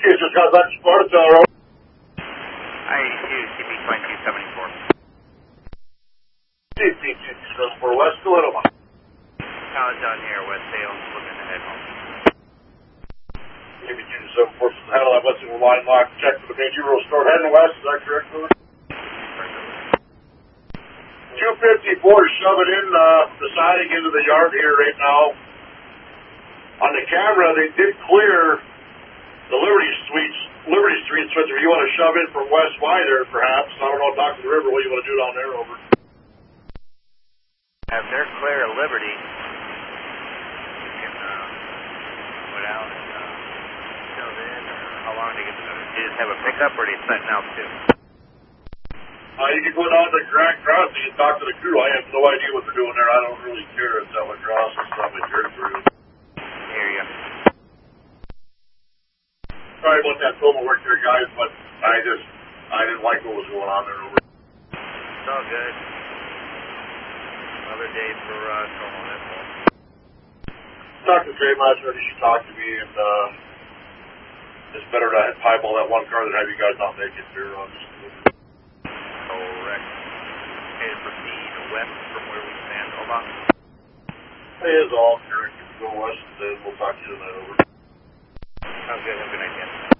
It's just got that Sparta Road. I-82, CP 2274. CP 2274 West, go ahead, Omaha. College down here, West Salem, looking to head home. CP 2274 from the handle that West Salem line lock. Check for the main G-Roll store heading west. Is that correct, Louis? 254 shoving in the siding into the yard here right now. On the camera, they did clear the Liberty Street switch. If you want to shove in from West Y there, perhaps. I don't know, talk to the river, what you want to do down there, over. If they're clear of Liberty, you can go down and shove in, or how long do you get to do it? Do you just have a pickup, or do you setting out too? You can go down to Grand Crossing and talk to the crew. I have no idea what they're doing there. I don't really care. It's out across and stuff like dirt through. Hear you. Sorry about that promo work there, guys, but I didn't like what was going on there, over. It's all good. Another day for promo, that's all. Talk to Trade Master, he should talk to me, and it's better to pieball that one car than have you guys not make it here, obviously. Correct. Okay, to proceed west from where we stand. Over. It is all correct. Go west, and then we'll talk to you tonight, over. Sounds good. Have a good night, Dan.